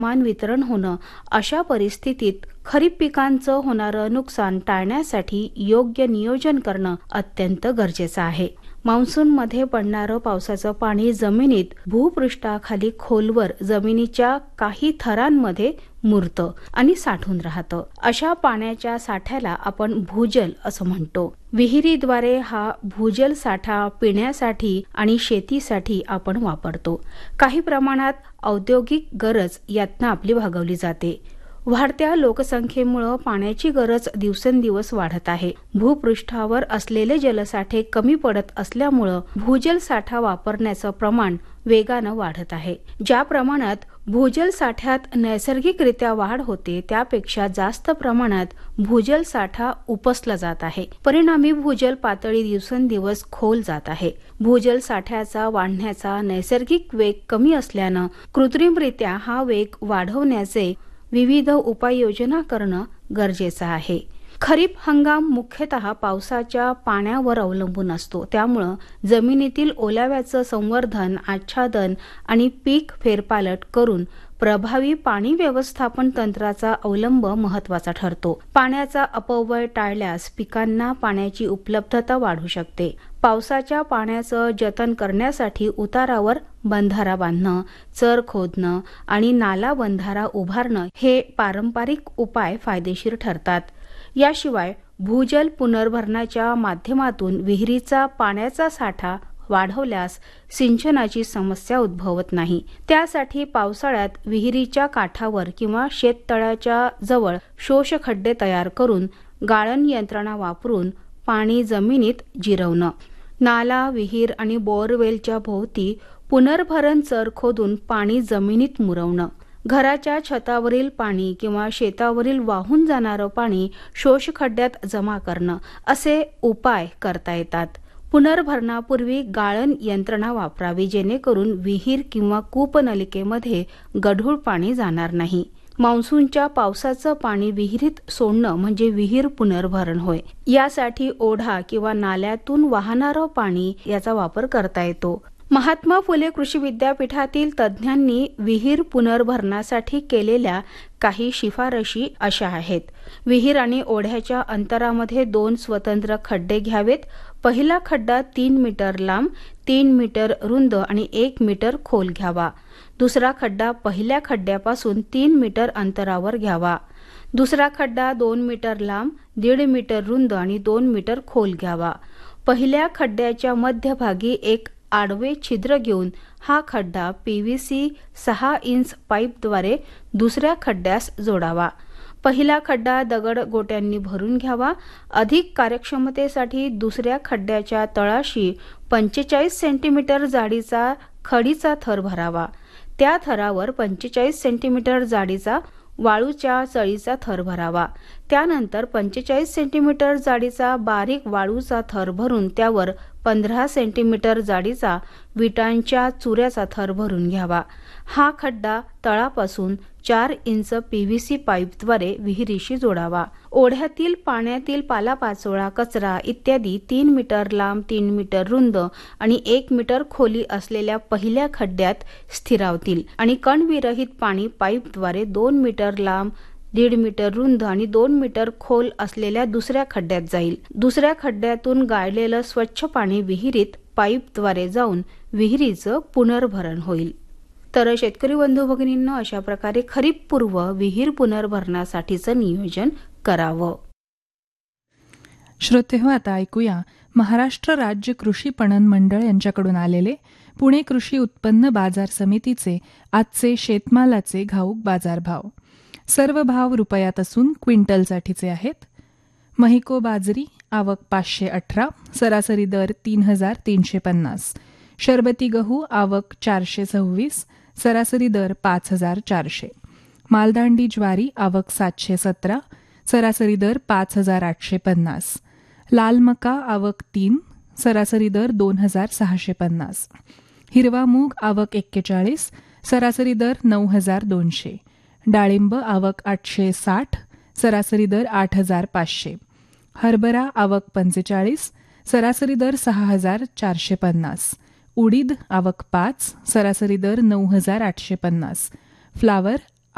मान वितरण होणं अशा परिस्थितीत खरीप पिकांचं होणारं नुकसान टाळण्यासाठी योग्य नियोजन करणं अत्यंत गरजेचं आहे. मान्सूनमध्ये पडणारं पावसाचं पाणी जमिनीत भूपृष्ठाखाली खोलवर जमिनीच्या काही थरांमध्ये मुरतं आणि साठून राहतं. अशा पाण्याच्या साठ्याला आपण भूजल असं म्हणतो. विहिरीद्वारे हा भूजल साठा पिण्यासाठी आणि शेतीसाठी आपण वापरतो. काही प्रमाणात औद्योगिक गरज यातनं आपली भागवली जाते. वाढत्या लोकसंख्येमुळे पाण्याची गरज दिवसेंदिवस वाढत आहे. भूपृष्ठावर असलेले जलसाठे कमी पडत असल्यामुळे भूजल साठा वापरण्याचं प्रमाण वेगानं वाढत आहे. ज्या प्रमाणात भूजल साठ्यात नैसर्गिकरित्या वाढ होते त्यापेक्षा जास्त प्रमाणात भूजल साठा उपसला जात आहे. परिणामी भूजल पातळी दिवसेंदिवस खोल जात आहे. भूजल साठ्याचा वाढण्याचा नैसर्गिक वेग कमी असल्यानं कृत्रिमरित्या हा वेग वाढवण्याचे विविध उपाययोजना करणं गरजेचं आहे. खरीप हंगाम मुख्यतः पावसाच्या पाण्यावर अवलंबून असतो. त्यामुळं जमिनीतील ओलाव्याचं संवर्धन, आच्छादन आणि पीक फेरपालट करून प्रभावी पाणी व्यवस्थापन तंत्राचा अवलंब महत्वाचा ठरतो. पाण्याचा अपव्यय टाळल्यास पिकांना पाण्याची उपलब्धता वाढू शकते. पावसाच्या पाण्याचं जतन करण्यासाठी उतारावर बंधारा बांधणं, चर खोदणं आणि नाला बंधारा उभारणं हे पारंपरिक उपाय फायदेशीर ठरतात. याशिवाय भूजल पुनर्भरणाच्या माध्यमातून विहिरीचा पाण्याचा साठा वाढवल्यास सिंचनाची समस्या उद्भवत नाही. त्यासाठी पावसाळ्यात विहिरीच्या काठावर किंवा शेततळ्याच्या जवळ शोषखड्डे तयार करून गाळण यंत्रणा वापरून पाणी जमिनीत जिरवणं, नाला, विहीर आणि बोअरवेलच्या भोवती पुनर्भरण चर खोदून पाणी जमिनीत मुरवणं, घराच्या छतावरील पाणी किंवा शेतावरील वाहून जाणारं पाणी शोषखड्ड्यात जमा करणं असे उपाय करता येतात. पुनर्भरणापूर्वी गाळण यंत्रणा वापरावी जेणेकरून विहीर किंवा कूपनलिकेमध्ये गढूळ पाणी जाणार नाही. मान्सूनच्या पावसाचं पाणी विहिरीत सोडणं म्हणजे विहीर पुनर्भरण होय. यासाठी ओढा किंवा नाल्यातून वाहणारं पाणी याचा वापर करता येतो. महात्मा फुले कृषी विद्यापीठातील तज्ज्ञांनी विहीर पुनर्भरणासाठी केलेल्या काही शिफारशी अशा आहेत. विहीर आणि ओढ्याच्या अंतरामध्ये 2 स्वतंत्र खड्डे घ्यावेत. पहिला खड्डा 3 मीटर लांब, 3 मीटर रुंद आणि 1 मीटर खोल घ्यावा. दुसरा खड्डा पहिल्या खड्ड्यापासून 3 मीटर अंतरावर घ्यावा. दुसरा खड्डा 2 मीटर लांब, 1.5 मीटर रुंद आणि 2 मीटर खोल घ्यावा. पहिल्या खड्ड्याच्या मध्यभागी एक आडवे छिद्र घेऊन हा खड्डा PVC 6 इंच पाईपद्वारे दुसऱ्या खड्ड्यास जोडावा. पहिला खड्डा दगड गोट्यांनी भरून घ्यावा. अधिक कार्यक्षमतेसाठी दुसऱ्या खड्ड्याच्या तळाशी 45 सेंटीमीटर जाडीचा खडीचा थर भरावा. त्या थरावर 45 सेंटीमीटर जाडीचा वाळूच्या चळीचा थर भरावा. त्यानंतर 45 सेंटीमीटर जाडीचा बारीक वाळूचा थर भरून त्यावर 15 सेंटीमीटर जाडीचा विटांच्या चुऱ्याचा थर भरून घ्यावा. हा खड्डा तळापासून 4 इंच PVC पाईपद्वारे विहिरीशी जोडावा. ओढ्यातील पाण्यातील पालापाचोळा, कचरा इत्यादी 3 मीटर लांब, 3 मीटर रुंद आणि 1 मीटर खोली असलेल्या पहिल्या खड्ड्यात स्थिरावतील आणि कणविरहित पाणी पाईपद्वारे 2 मीटर लांब, 1.5 मीटर रुंद आणि 2 मीटर खोल असलेल्या दुसऱ्या खड्ड्यात जाईल. दुसऱ्या खड्ड्यातून गाळलेलं स्वच्छ पाणी विहिरीत पाईपद्वारे जाऊन विहिरीचं पुनर्भरण होईल. तर शेतकरी बंधू भगिनींनो, अशा प्रकारे खरीपपूर्व विहीर पुनर्भरणासाठीचं नियोजन करावं. श्रोतेहो, आता ऐकूया महाराष्ट्र राज्य कृषी पणन मंडळ यांच्याकडून आलेले पुणे कृषी उत्पन्न बाजार समितीचे आजचे शेतमालाचे घाऊक बाजारभाव. सर्व भाव रुपयात असून क्विंटलसाठीचे आहेत. महिको बाजरी आवक 518, सरासरी दर 3,350. शरबती गहू आवक 426, सरासरी दर 5,400. मालदांडी ज्वारी आवक 717, सरासरी दर 5,850. लाल मका आवक 3, सरासरी दर 2,650. हिरवा मूग आवक 41, सरासरी दर 9,200. डाळिंब आवक 860, सरासरी दर 8,500. हरभरा आवक 45, सरासरी दर 6,450. उडीद आवक 5, सरासरी दर 9,850. फ्लावर